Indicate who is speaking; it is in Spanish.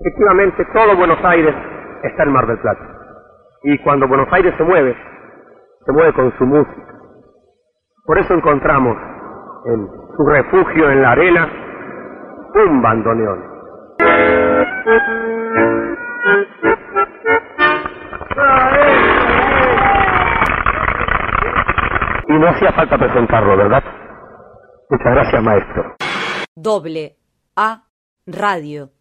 Speaker 1: Efectivamente, todo Buenos Aires está en Mar del Plata. Y cuando Buenos Aires se mueve con su música. Por eso encontramos en su refugio en la arena un bandoneón. Y no hacía falta presentarlo, ¿verdad? Muchas gracias, maestro.
Speaker 2: AA Radio.